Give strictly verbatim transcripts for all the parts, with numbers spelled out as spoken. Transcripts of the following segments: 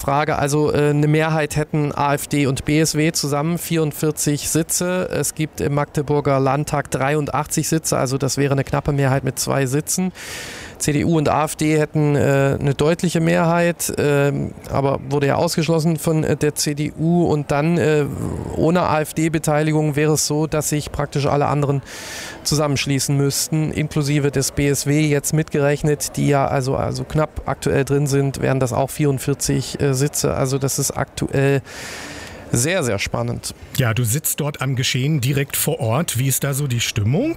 Frage. Also äh, eine Mehrheit hätten AfD und B S W zusammen, vierundvierzig Sitze. Es gibt im Magdeburger Landtag dreiundachtzig Sitze, also das wäre eine knappe Mehrheit mit zwei Sitzen. C D U und AfD hätten äh, eine deutliche Mehrheit, äh, aber wurde ja ausgeschlossen von äh, der C D U. Und dann äh, ohne AfD-Beteiligung wäre es so, dass sich praktisch alle anderen zusammenschließen müssten, inklusive des B S W jetzt mitgerechnet, die ja also, also knapp aktuell drin sind, wären das auch vierundvierzig äh, Sitze. Also das ist aktuell sehr, sehr spannend. Ja, du sitzt dort am Geschehen direkt vor Ort. Wie ist da so die Stimmung?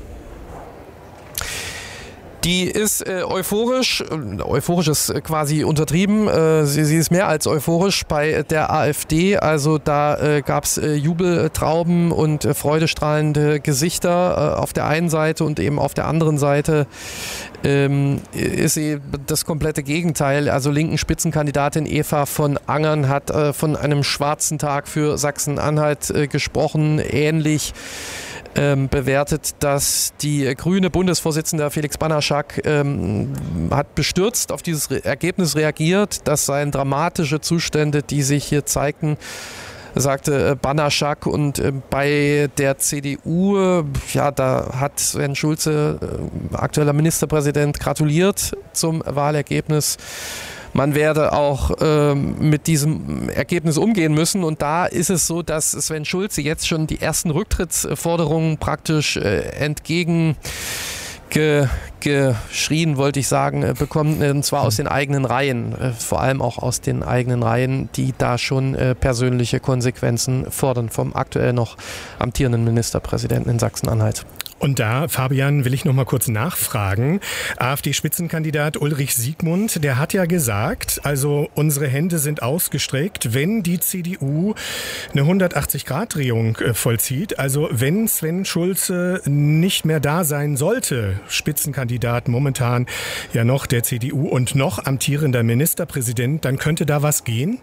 Die ist äh, euphorisch, euphorisch ist quasi untertrieben, äh, sie, sie ist mehr als euphorisch bei der AfD, also da äh, gab es äh, Jubeltrauben und äh, freudestrahlende Gesichter äh, auf der einen Seite und eben auf der anderen Seite ähm, ist sie das komplette Gegenteil. Also linken Spitzenkandidatin Eva von Angern hat äh, von einem schwarzen Tag für Sachsen-Anhalt äh, gesprochen, ähnlich Ähm, bewertet, dass die grüne Bundesvorsitzende Felix Banaschak ähm, hat bestürzt auf dieses Re- Ergebnis reagiert. Das seien dramatische Zustände, die sich hier zeigten, sagte äh, Banaschak. Und äh, bei der C D U, äh, ja, da hat Sven Schulze, äh, aktueller Ministerpräsident, gratuliert zum Wahlergebnis. Man werde auch ähm, mit diesem Ergebnis umgehen müssen. Und da ist es so, dass Sven Schulze jetzt schon die ersten Rücktrittsforderungen praktisch äh, entgegen ge, geschrien, wollte ich sagen, äh, bekommt, und zwar aus den eigenen Reihen, äh, vor allem auch aus den eigenen Reihen, die da schon äh, persönliche Konsequenzen fordern vom aktuell noch amtierenden Ministerpräsidenten in Sachsen-Anhalt. Und da, Fabian, will ich noch mal kurz nachfragen. AfD-Spitzenkandidat Ulrich Siegmund, der hat ja gesagt, also unsere Hände sind ausgestreckt, wenn die C D U eine hundertachtzig-Grad-Drehung äh, vollzieht. Also wenn Sven Schulze nicht mehr da sein sollte, Spitzenkandidat momentan ja noch der C D U und noch amtierender Ministerpräsident, dann könnte da was gehen?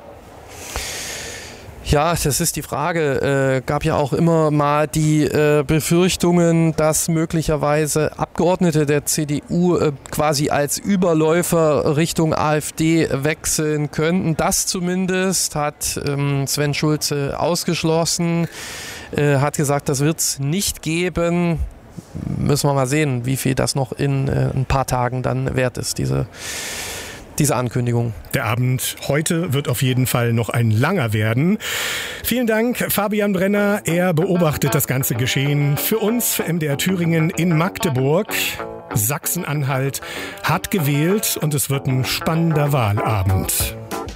Ja, das ist die Frage. Äh, gab ja auch immer mal die äh, Befürchtungen, dass möglicherweise Abgeordnete der C D U äh, quasi als Überläufer Richtung AfD wechseln könnten. Das zumindest hat ähm, Sven Schulze ausgeschlossen, äh, hat gesagt, das wird es nicht geben. Müssen wir mal sehen, wie viel das noch in äh, ein paar Tagen dann wert ist, diese Diese Ankündigung. Der Abend heute wird auf jeden Fall noch ein langer werden. Vielen Dank, Fabian Brenner. Er beobachtet das ganze Geschehen für uns, für M D R Thüringen in Magdeburg. Sachsen-Anhalt hat gewählt und es wird ein spannender Wahlabend.